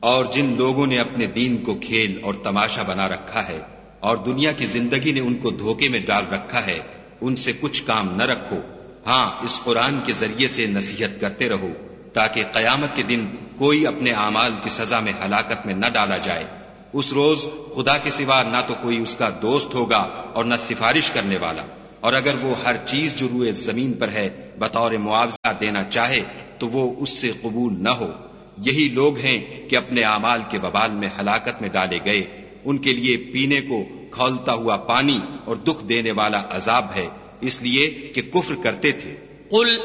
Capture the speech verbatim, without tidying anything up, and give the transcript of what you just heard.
और जिन लोगों ने अपने दीन को खेल और तमाशा बना रखा है और दुनिया की जिंदगी ने उनको धोखे में डाल रखा है, उनसे कुछ काम न रखो। हाँ, इस कुरान के जरिए से नसीहत करते रहो ताकि कयामत के दिन कोई अपने आमाल की सजा में हलाकत में न डाला जाए। उस रोज खुदा के सिवा ना तो कोई उसका दोस्त होगा और न सिफारिश करने वाला, और अगर वो हर चीज जो रुए जमीन पर है बतौर मुआवजा देना चाहे तो वो उससे कबूल न हो। यही लोग हैं कि अपने आमाल के वबाल में हलाकत में डाले गए। उनके लिए पीने को खौलता हुआ पानी और दुख देने वाला अजाब है, इसलिए कि कुफ्र करते थे।